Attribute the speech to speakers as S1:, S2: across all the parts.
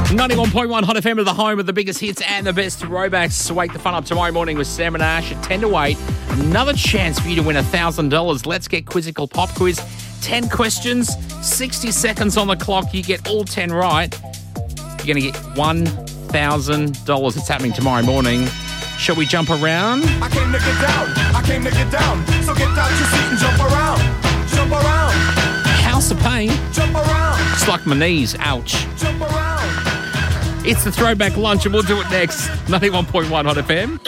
S1: 91.1 Hot FM, the home of the biggest hits and the best throwbacks. Wake the fun up tomorrow morning with Sam and Ash at 10 to 8. Another chance for you to win $1,000. Let's get Quizzical Pop Quiz. 10 questions, 60 seconds on the clock. You get all 10 right, you're going to get $1,000. It's happening tomorrow morning. Shall we jump around?
S2: I came to get down. I came to get down. So get out your seat and jump around. Jump around.
S1: House of Pain.
S2: Jump around.
S1: It's like my knees. Ouch.
S2: Jump around.
S1: It's the throwback lunch and we'll do it next. 91.1 Hot FM.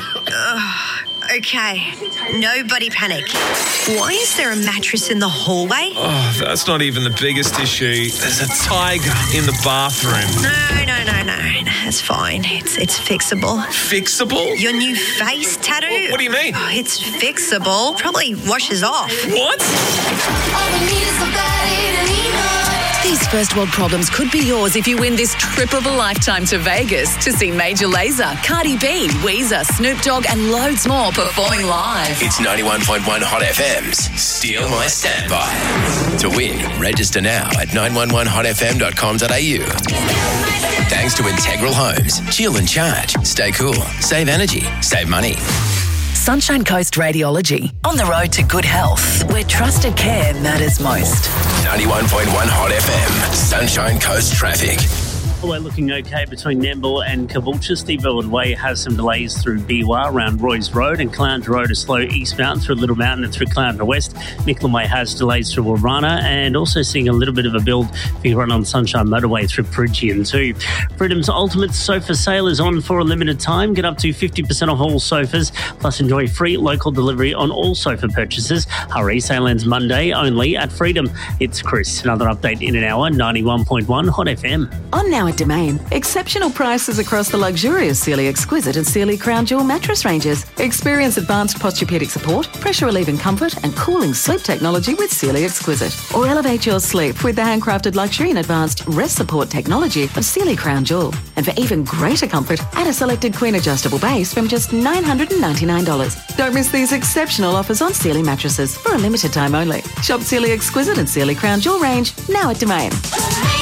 S3: Okay, nobody panic. Why is there a mattress in the hallway?
S4: Oh, that's not even the biggest issue. There's a tiger in the bathroom.
S3: No. It's fine. It's fixable.
S4: Fixable?
S3: Your new face tattoo?
S4: What do you mean?
S3: Oh, it's fixable. Probably washes off.
S4: What?
S5: These first world problems could be yours if you win this trip of a lifetime to Vegas to see Major Lazer, Cardi B, Weezer, Snoop Dogg and loads more performing live.
S6: It's 91.1 Hot FM's Steal My Standby. To win, register now at 911hotfm.com.au. Thanks to Integral Homes. Chill and charge. Stay cool. Save energy. Save money.
S5: Sunshine Coast Radiology. On the road to good health, where trusted care matters most.
S6: 91.1 Hot FM. Sunshine Coast traffic.
S7: We're looking okay between Nambour and Caboolture. Steve Irwin Way has some delays through Biwa around Roy's Road, and Caloundra Road is slow eastbound through Little Mountain and through Caloundra West. Nicklin Way has delays through Warana, and also seeing a little bit of a build if you run on Sunshine Motorway through Peregian too. Freedom's Ultimate Sofa Sale is on for a limited time. Get up to 50% off all sofas, plus enjoy free local delivery on all sofa purchases. Hurry, sale ends Monday only at Freedom. It's Chris. Another update in an hour, 91.1 Hot FM.
S8: On now at Domain. Exceptional prices across the luxurious Sealy Exquisite and Sealy Crown Jewel mattress ranges. Experience advanced posturepedic support, pressure relieving comfort and cooling sleep technology with Sealy Exquisite. Or elevate your sleep with the handcrafted luxury and advanced rest support technology of Sealy Crown Jewel. And for even greater comfort, add a selected queen adjustable base from just $999. Don't miss these exceptional offers on Sealy mattresses for a limited time only. Shop Sealy Exquisite and Sealy Crown Jewel range now at Domain.